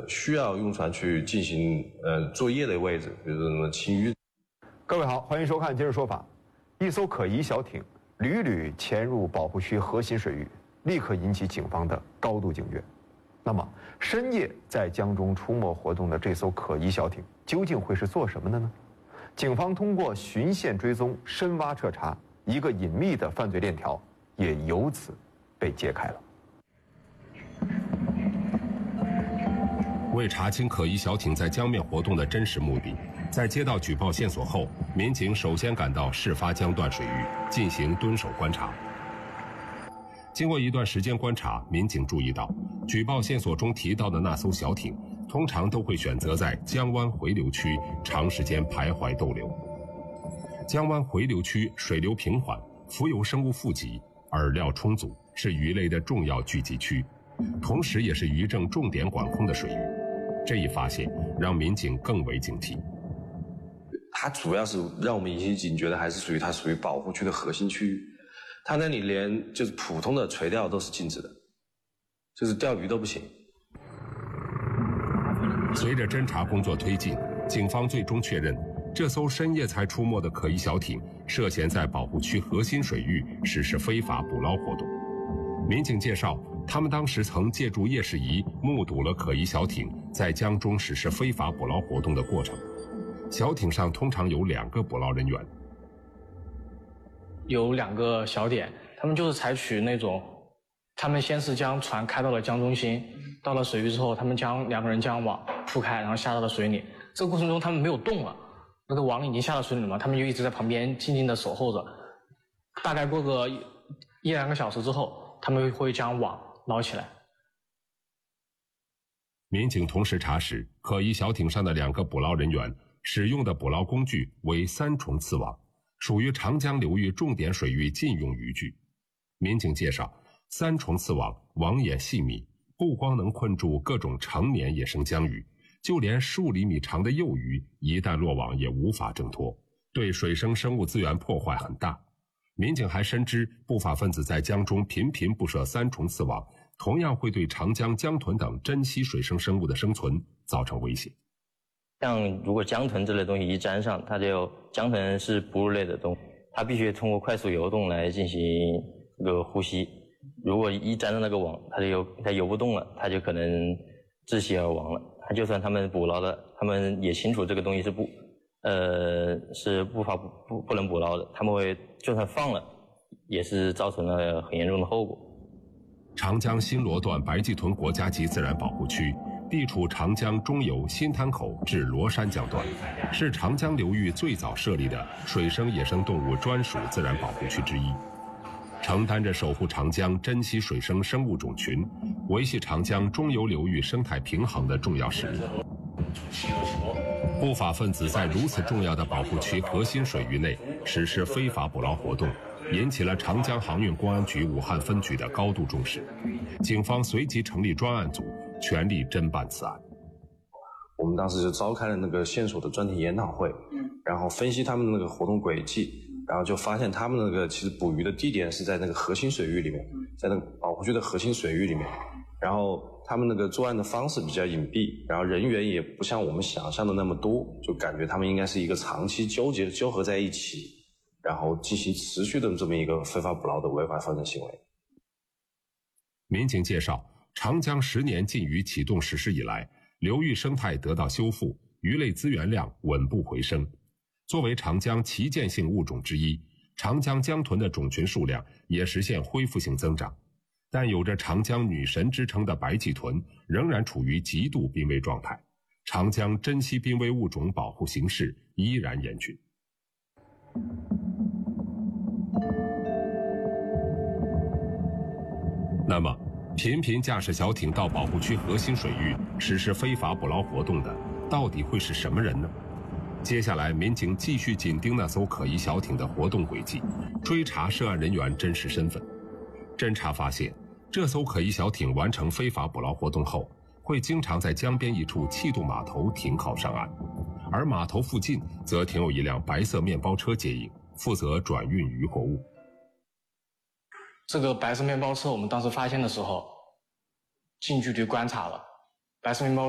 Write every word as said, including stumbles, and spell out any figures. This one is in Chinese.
需要用船去进行呃作业的位置，比如说什么清淤。 各位好，欢迎收看《今日说法》。一艘可疑小艇屡屡潜入保护区核心水域，立刻引起警方的高度警觉。那么，深夜在江中出没活动的这艘可疑小艇究竟会是做什么的呢？警方通过循线追踪、深挖彻查，一个隐秘的犯罪链条也由此被揭开了。 为查清可疑小艇在江面活动的真实目的，在接到举报线索后，民警首先赶到事发江段水域进行蹲守观察。经过一段时间观察，民警注意到，举报线索中提到的那艘小艇，通常都会选择在江湾回流区长时间徘徊逗留。江湾回流区水流平缓，浮游生物富集，饵料充足，是鱼类的重要聚集区，同时也是渔政重点管控的水域。这一发现让民警更为警惕。 它主要是让我们引起警觉的，还是属于它属于保护区的核心区域。它那里连就是普通的垂钓都是禁止的，就是钓鱼都不行。 随着侦查工作推进，警方最终确认，这艘深夜才出没的可疑小艇涉嫌在保护区核心水域实施非法捕捞活动。民警介绍，他们当时曾借助夜视仪目睹了可疑小艇在江中实施非法捕捞活动的过程。小艇上通常有两个捕捞人员， 有两个小点，他们就是采取那种，他们先是将船开到了江中心，到了水域之后，他们将两个人将网铺开，然后下到了水里。这个过程中他们没有动了，那个网已经下到水里了嘛，他们就一直在旁边静静的守候着。大概过个一两个小时之后，他们会将网捞起来。 民警同时查实，可疑小艇上的两个捕捞人员使用的捕捞工具为三重刺网，属于长江流域重点水域禁用渔具。民警介绍，三重刺网网眼细密，不光能困住各种成年野生江鱼，就连数厘米长的幼鱼一旦落网也无法挣脱，对水生生物资源破坏很大。民警还深知，不法分子在江中频频布设三重刺网，同样会对长江江豚等珍稀水生生物的生存造成威胁。 像如果江豚这类东西一沾上，它就江豚是哺乳类的动物，它必须通过快速游动来进行这个呼吸。如果一沾到那个网，它就游它游不动了，它就可能窒息而亡了。它就算他们捕捞的，他们也清楚这个东西是不呃是不法不不能捕捞的，他们会就算放了，也是造成了很严重的后果。 长江新罗段白鳍豚国家级自然保护区地处长江中游新滩口至罗山江段，是长江流域最早设立的水生野生动物专属自然保护区之一，承担着守护长江珍稀水生生物种群、维系长江中游流域生态平衡的重要使命。不法分子在如此重要的保护区核心水域内实施非法捕捞活动，引起了长江航运公安局武汉分局的高度重视。警方随即成立专案组，全力侦办此案。 我们当时就召开了那个线索的专题研讨会，然后分析他们的那个活动轨迹，然后就发现他们那个其实捕鱼的地点是在那个核心水域里面，在那个保护区的核心水域里面，然后他们那个作案的方式比较隐蔽，然后人员也不像我们想象的那么多，就感觉他们应该是一个长期纠结纠合在一起，然后进行持续的这么一个非法捕捞的违法犯罪行为。 民警介绍，长江十年禁渔启动实施以来，流域生态得到修复，鱼类资源量稳步回升。作为长江旗舰性物种之一，长江江豚的种群数量也实现恢复性增长。但有着长江女神之称的白鳍豚仍然处于极度濒危状态，长江珍稀濒危物种保护形势依然严峻。那么，频频驾驶小艇到保护区核心水域实施非法捕捞活动的，到底会是什么人呢？接下来，民警继续紧盯那艘可疑小艇的活动轨迹，追查涉案人员真实身份。侦查发现，这艘可疑小艇完成非法捕捞活动后，会经常在江边一处气动码头停靠上岸，而码头附近则停有一辆白色面包车接应，负责转运渔货物。 这个白色面包车我们当时发现的时候，近距离观察了，白色面包